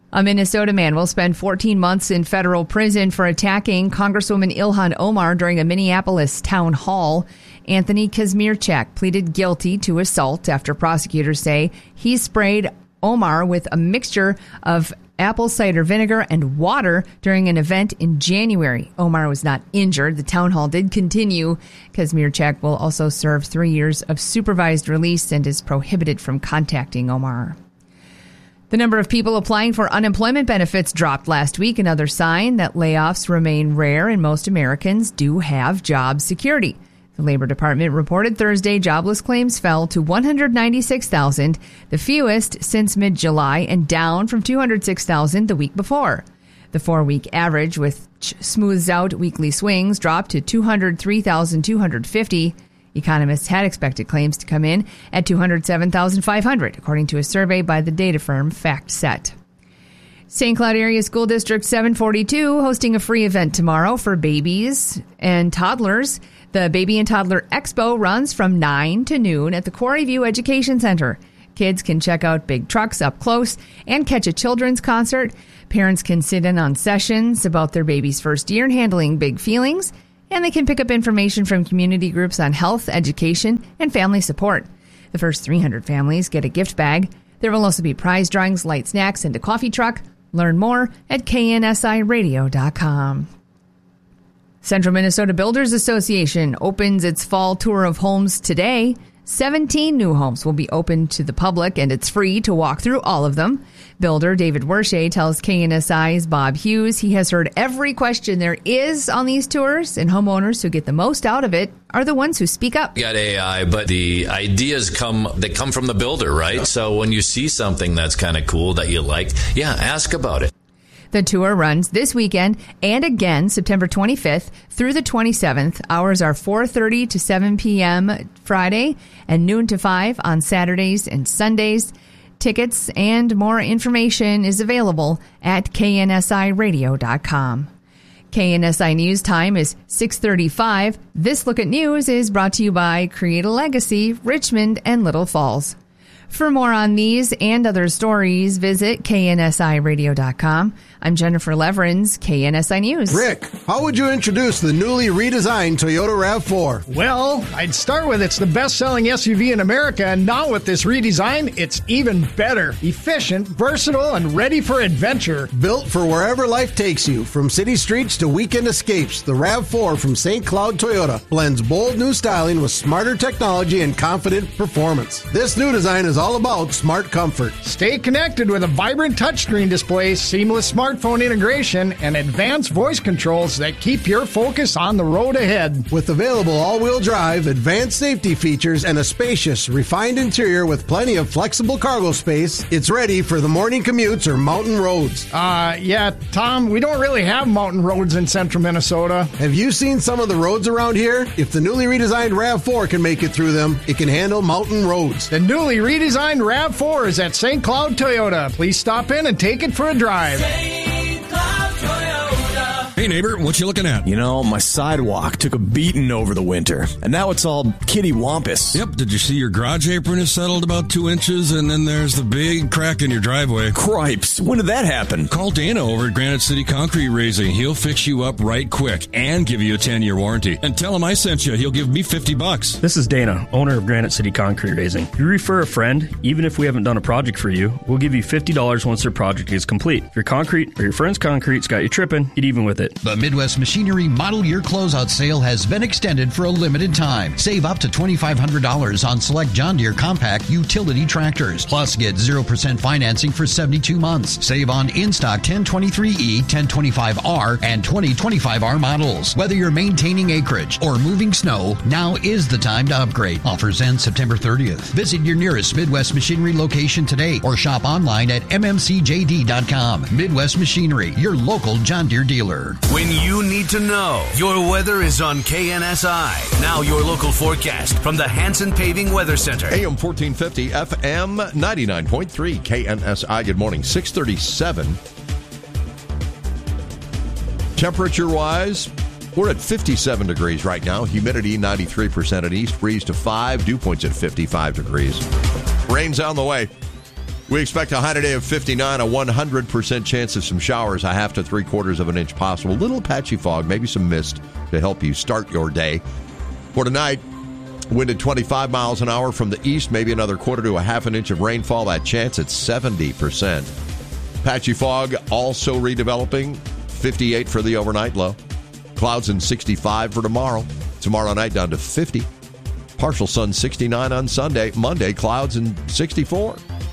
A Minnesota man will spend fourteen months in federal prison for attacking Congresswoman Ilhan Omar during a Minneapolis town hall. Anthony Kazmierczak pleaded guilty to assault after prosecutors say he sprayed Omar with a mixture of apple cider vinegar and water during an event in January. Omar was not injured. The town hall did continue. Kazmierczak will also serve three years of supervised release and is prohibited from contacting Omar. The number of people applying for unemployment benefits dropped last week, another sign that layoffs remain rare and most Americans do have job security. The Labor Department reported Thursday jobless claims fell to one hundred ninety-six thousand, the fewest since mid-July and down from two hundred six thousand the week before. The four-week average, which smooths out weekly swings, dropped to two hundred three thousand two hundred fifty. Economists had expected claims to come in at two hundred seven thousand five hundred, according to a survey by the data firm FactSet. Saint Cloud Area School District seven forty-two hosting a free event tomorrow for babies and toddlers. The Baby and Toddler Expo runs from nine to noon at the Quarry View Education Center. Kids can check out big trucks up close and catch a children's concert. Parents can sit in on sessions about their baby's first year and handling big feelings. And they can pick up information from community groups on health, education, and family support. The first three hundred families get a gift bag. There will also be prize drawings, light snacks, and a coffee truck. Learn more at K N S I radio dot com. Central Minnesota Builders Association opens its fall tour of homes today. seventeen new homes will be open to the public, and it's free to walk through all of them. Builder David Wershe tells K N S I's Bob Hughes he has heard every question there is on these tours, and homeowners who get the most out of it are the ones who speak up. You got A I, but the ideas come they come from the builder, right? So when you see something that's kind of cool that you like, yeah, ask about it. The tour runs this weekend and again September twenty-fifth through the twenty-seventh. Hours are four thirty to seven p.m. Friday and noon to five on Saturdays and Sundays. Tickets and more information is available at K N S I radio dot com. K N S I News Time is six thirty-five. This Look at News is brought to you by Create a Legacy, Richmond and Little Falls. For more on these and other stories, visit K N S I radio dot com. I'm Jennifer Leverins, K N S I News. Rick, how would you introduce the newly redesigned Toyota RAV four? Well, I'd start with it's the best-selling S U V in America, and now with this redesign, it's even better. Efficient, versatile, and ready for adventure. Built for wherever life takes you, from city streets to weekend escapes, the RAV four from Saint Cloud Toyota blends bold new styling with smarter technology and confident performance. This new design is all about smart comfort. Stay connected with a vibrant touchscreen display, seamless smartphone integration, and advanced voice controls that keep your focus on the road ahead. With available all-wheel drive, advanced safety features, and a spacious, refined interior with plenty of flexible cargo space, it's ready for the morning commutes or mountain roads. Uh, yeah, Tom, we don't really have mountain roads in central Minnesota. Have you seen some of the roads around here? If the newly redesigned RAV four can make it through them, it can handle mountain roads. The newly redesigned RAV four is at Saint Cloud Toyota. Please stop in and take it for a drive. Hey neighbor, what you looking at? You know, my sidewalk took a beating over the winter, and now it's all kitty wampus. Yep, did you see your garage apron is settled about two inches, and then there's the big crack in your driveway? Cripes, when did that happen? Call Dana over at Granite City Concrete Raising. He'll fix you up right quick and give you a ten-year warranty. And tell him I sent you. He'll give me fifty bucks. This is Dana, owner of Granite City Concrete Raising. If you refer a friend, even if we haven't done a project for you, we'll give you fifty dollars once their project is complete. If your concrete or your friend's concrete's got you tripping, get even with it. The Midwest Machinery Model Year Closeout Sale has been extended for a limited time. Save up to twenty-five hundred dollars on select John Deere compact utility tractors. Plus, get zero percent financing for seventy-two months. Save on in-stock ten twenty-three E, ten twenty-five R, and twenty twenty-five R models. Whether you're maintaining acreage or moving snow, now is the time to upgrade. Offers end September thirtieth. Visit your nearest Midwest Machinery location today or shop online at M M C J D dot com. Midwest Machinery, your local John Deere dealer. When you need to know, your weather is on K N S I. Now your local forecast from the Hanson Paving Weather Center. A M fourteen fifty, F M ninety-nine point three, K N S I. Good morning, six thirty-seven. Temperature-wise, we're at fifty-seven degrees right now. Humidity ninety-three percent at east. Breeze to five. Dew points at fifty-five degrees. Rain's on the way. We expect a high today of fifty-nine, a one hundred percent chance of some showers, a half to three quarters of an inch possible. Little patchy fog, maybe some mist to help you start your day. For tonight, wind at twenty-five miles an hour from the east, maybe another quarter to a half an inch of rainfall. That chance at seventy percent. Patchy fog also redeveloping, fifty-eight for the overnight low. Clouds and sixty-five for tomorrow. Tomorrow night down to fifty. Partial sun, sixty-nine on Sunday. Monday, clouds and sixty-four.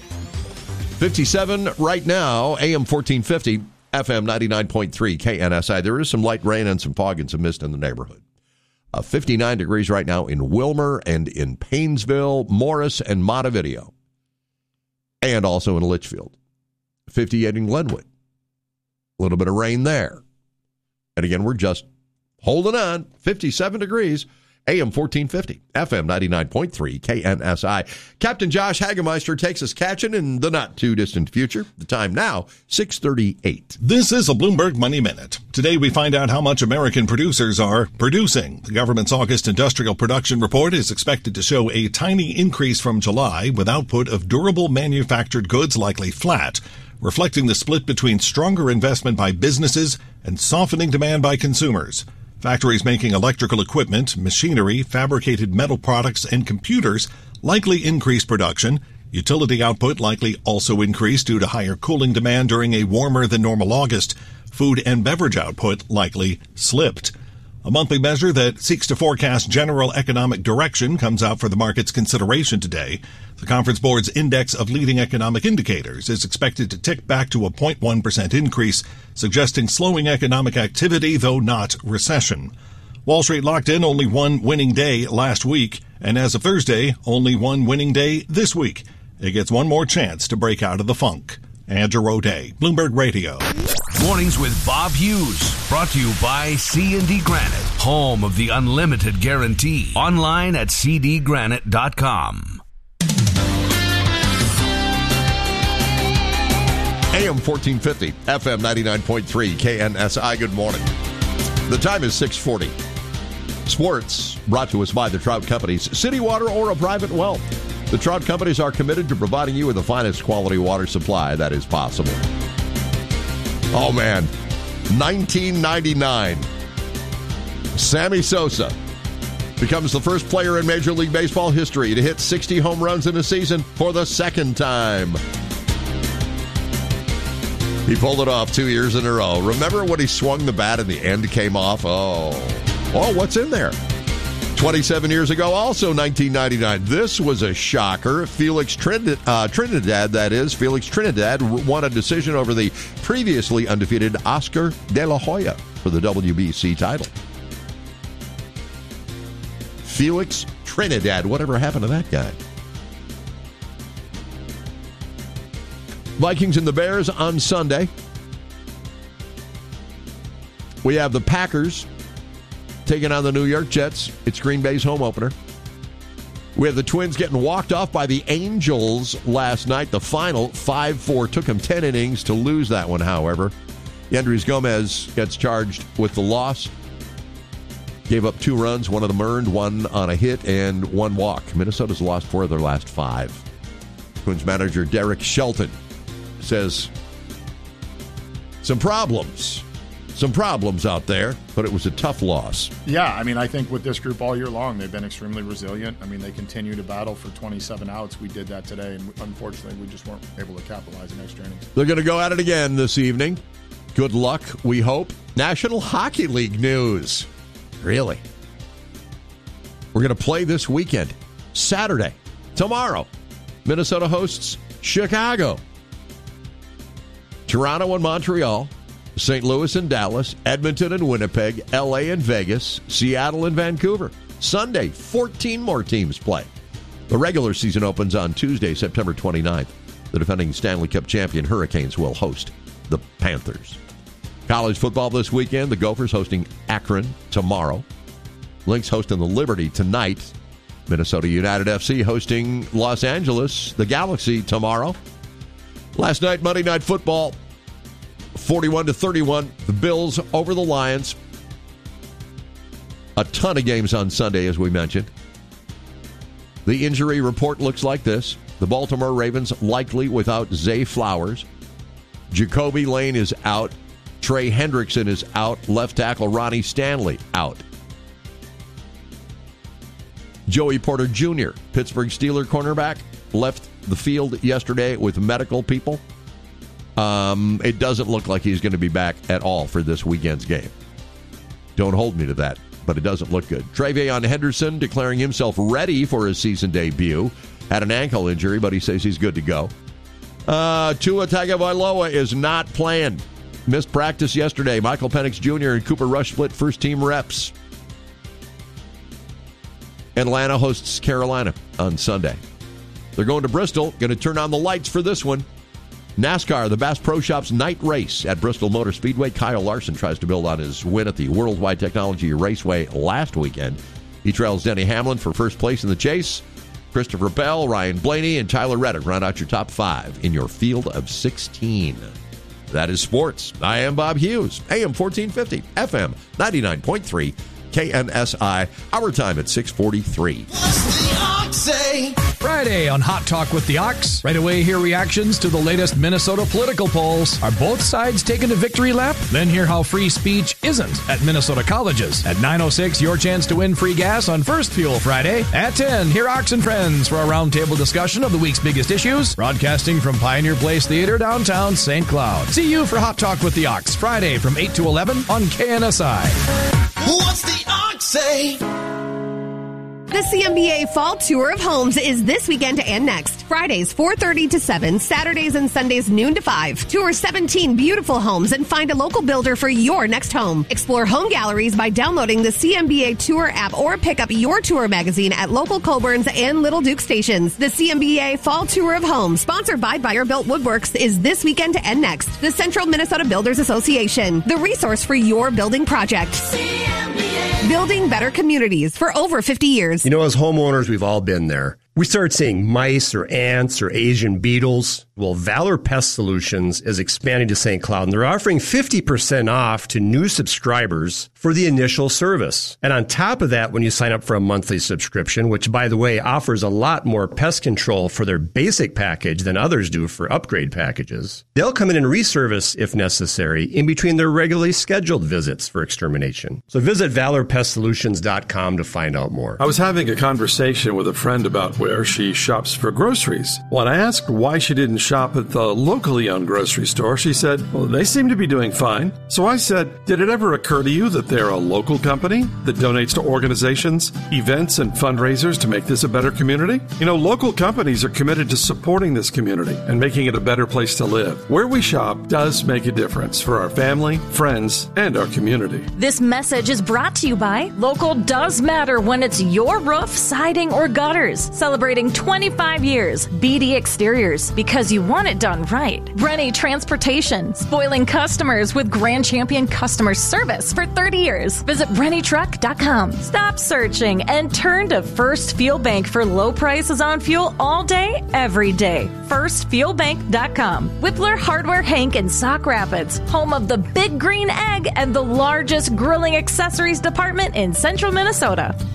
fifty-seven right now, A M fourteen fifty, F M ninety-nine point three, K N S I. There is some light rain and some fog and some mist in the neighborhood. Uh, fifty-nine degrees right now in Wilmer and in Paynesville, Morris, and Montevideo. And also in Litchfield. fifty-eight in Glenwood. A little bit of rain there. And again, we're just holding on. fifty-seven degrees. A M fourteen fifty, F M ninety-nine point three, K N S I. Captain Josh Hagemeister takes us catching in the not-too-distant future. The time now, six thirty-eight. This is a Bloomberg Money Minute. Today we find out how much American producers are producing. The government's August industrial production report is expected to show a tiny increase from July, with output of durable manufactured goods likely flat, reflecting the split between stronger investment by businesses and softening demand by consumers. Factories making electrical equipment, machinery, fabricated metal products, and computers likely increase production. Utility output likely also increase due to higher cooling demand during a warmer than normal August. Food and beverage output likely slipped. A monthly measure that seeks to forecast general economic direction comes out for the market's consideration today. The Conference Board's Index of Leading Economic Indicators is expected to tick back to a zero point one percent increase, suggesting slowing economic activity, though not recession. Wall Street locked in only one winning day last week, and as of Thursday, only one winning day this week. It gets one more chance to break out of the funk. Andrew O'Day, Bloomberg Radio. Mornings with Bob Hughes, brought to you by C and D Granite, home of the unlimited guarantee. Online at c d granite dot com. A M fourteen fifty, F M ninety-nine point three, K N S I. Good morning. The time is six forty. Sports brought to us by the Trout Companies. City Water or a private well. The Trout Companies are committed to providing you with the finest quality water supply that is possible. Oh, man. nineteen ninety-nine. Sammy Sosa becomes the first player in Major League Baseball history to hit sixty home runs in a season for the second time. He pulled it off two years in a row. Remember when he swung the bat and the end came off? Oh, oh, what's in there? twenty-seven years ago, also nineteen ninety-nine. This was a shocker. Felix Trinidad, uh, Trinidad, that is, Felix Trinidad won a decision over the previously undefeated Oscar De La Hoya for the W B C title. Felix Trinidad, whatever happened to that guy? Vikings and the Bears on Sunday. We have the Packers taking on the New York Jets. It's Green Bay's home opener. We have the Twins getting walked off by the Angels last night. The final, five four. Took them ten innings to lose that one, however. Yandris Gomez gets charged with the loss. Gave up two runs, one of them earned, one on a hit, and one walk. Minnesota's lost four of their last five. Twins manager Derek Shelton says some problems. Some problems out there, but it was a tough loss. Yeah, I mean, I think with this group all year long, they've been extremely resilient. I mean, they continue to battle for twenty-seven outs. We did that today, and unfortunately, we just weren't able to capitalize in extra innings. They're going to go at it again this evening. Good luck, we hope. National Hockey League news. Really? We're going to play this weekend. Saturday. Tomorrow. Minnesota hosts Chicago. Toronto and Montreal. Saint Louis and Dallas, Edmonton and Winnipeg, L A and Vegas, Seattle and Vancouver. Sunday, fourteen more teams play. The regular season opens on Tuesday, September twenty-ninth. The defending Stanley Cup champion Hurricanes will host the Panthers. College football this weekend. The Gophers hosting Akron tomorrow. Lynx hosting the Liberty tonight. Minnesota United F C hosting Los Angeles, the Galaxy tomorrow. Last night, Monday Night Football. forty-one to thirty-one, the Bills over the Lions. A ton of games on Sunday, as we mentioned. The injury report looks like this. The Baltimore Ravens likely without Zay Flowers. Jacoby Lane is out. Trey Hendrickson is out. Left tackle Ronnie Stanley out. Joey Porter Junior, Pittsburgh Steelers cornerback, left the field yesterday with medical people. Um, it doesn't look like he's going to be back at all for this weekend's game. Don't hold me to that, but it doesn't look good. Travion Henderson declaring himself ready for his season debut. Had an ankle injury, but he says he's good to go. Uh, Tua Tagovailoa is not playing. Missed practice yesterday. Michael Penix Junior and Cooper Rush split first-team reps. Atlanta hosts Carolina on Sunday. They're going to Bristol. Going to turn on the lights for this one. NASCAR, the Bass Pro Shops night race at Bristol Motor Speedway. Kyle Larson tries to build on his win at the Worldwide Technology Raceway last weekend. He trails Denny Hamlin for first place in the chase. Christopher Bell, Ryan Blaney, and Tyler Reddick round out your top five in your field of sixteen. That is sports. I am Bob Hughes, A M fourteen fifty, F M ninety-nine point three, K N S I. Our time at six forty-three. Friday on Hot Talk with the Ox. Right away, hear reactions to the latest Minnesota political polls. Are both sides taking a victory lap? Then hear how free speech isn't at Minnesota colleges. At nine oh six, your chance to win free gas on First Fuel Friday. At ten, hear Ox and Friends for a roundtable discussion of the week's biggest issues. Broadcasting from Pioneer Place Theater, downtown Saint Cloud. See you for Hot Talk with the Ox, Friday from eight to eleven on K N S I. What's the Ox say? The C M B A Fall Tour of Homes is this weekend and next. Fridays, four thirty to seven. Saturdays and Sundays, noon to five. Tour seventeen beautiful homes and find a local builder for your next home. Explore home galleries by downloading the C M B A Tour app or pick up your tour magazine at local Coborns and Little Duke stations. The C M B A Fall Tour of Homes, sponsored by Buyer Built Woodworks, is this weekend and next. The Central Minnesota Builders Association, the resource for your building project. C M B A. Building better communities for over fifty years. You know, as homeowners, we've all been there. We start seeing mice or ants or Asian beetles. Well, Valor Pest Solutions is expanding to Saint Cloud, and they're offering fifty percent off to new subscribers for the initial service. And on top of that, when you sign up for a monthly subscription, which, by the way, offers a lot more pest control for their basic package than others do for upgrade packages, they'll come in and reservice if necessary in between their regularly scheduled visits for extermination. So visit valor pest solutions dot com to find out more. I was having a conversation with a friend about where she shops for groceries. When I asked why she didn't shop at the locally owned grocery store, she said, well, they seem to be doing fine. So I said, did it ever occur to you that they're a local company that donates to organizations, events, and fundraisers to make this a better community? You know, local companies are committed to supporting this community and making it a better place to live. Where we shop does make a difference for our family, friends, and our community. This message is brought to you by Local Does Matter when it's your roof, siding, or gutters. Celebrating twenty-five years. B D Exteriors, because you want it done right. Rennie Transportation, spoiling customers with Grand Champion customer service for thirty years. Visit rennie truck dot com. Stop searching and turn to First Fuel Bank for low prices on fuel all day, every day. first fuel bank dot com. Whippler Hardware Hank in Sauk Rapids, home of the Big Green Egg and the largest grilling accessories department in central Minnesota.